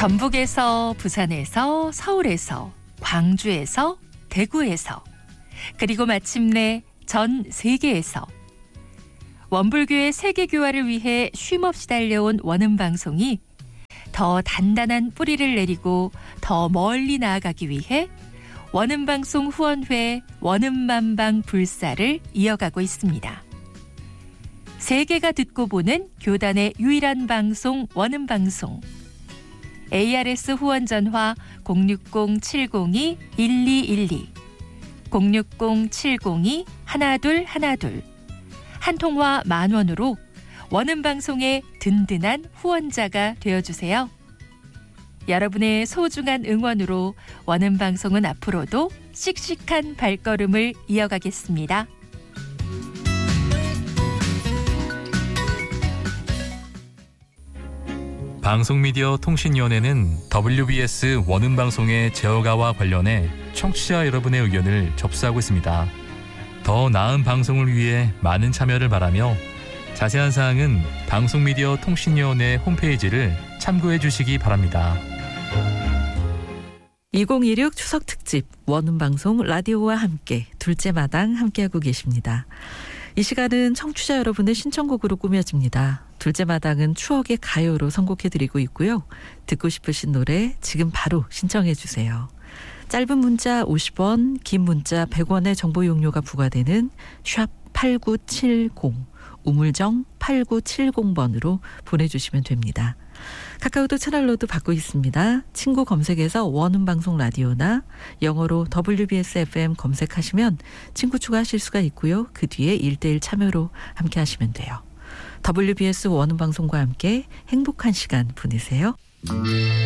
전북에서, 부산에서, 서울에서, 광주에서, 대구에서, 그리고 마침내 전 세계에서 원불교의 세계교화를 위해 쉼없이 달려온 원음방송이 더 단단한 뿌리를 내리고 더 멀리 나아가기 위해 원음방송 후원회 원음만방 불사를 이어가고 있습니다. 세계가 듣고 보는 교단의 유일한 방송 원음방송. ARS 후원 전화 060-702-1212 060-702-1212 한 통화 10,000원으로 원음방송의 든든한 후원자가 되어주세요. 여러분의 소중한 응원으로 원음방송은 앞으로도 씩씩한 발걸음을 이어가겠습니다. 방송미디어 통신위원회는 WBS 원음방송의 제어가와 관련해 청취자 여러분의 의견을 접수하고 있습니다. 더 나은 방송을 위해 많은 참여를 바라며 자세한 사항은 방송미디어 통신위원회 홈페이지를 참고해 주시기 바랍니다. 2016 추석 특집 원음방송 라디오와 함께 둘째 마당 함께하고 계십니다. 이 시간은 청취자 여러분의 신청곡으로 꾸며집니다. 둘째 마당은 추억의 가요로 선곡해드리고 있고요. 듣고 싶으신 노래 지금 바로 신청해 주세요. 짧은 문자 50원, 긴 문자 100원의 정보 용료가 부과되는 샵 8970, 우물정 8970번으로 보내주시면 됩니다. 카카오톡 채널로도 받고 있습니다. 친구 검색에서 원음방송 라디오나 영어로 WBS FM 검색하시면 친구 추가하실 수가 있고요. 그 뒤에 1:1 참여로 함께 하시면 돼요. WBS 원음방송과 함께 행복한 시간 보내세요.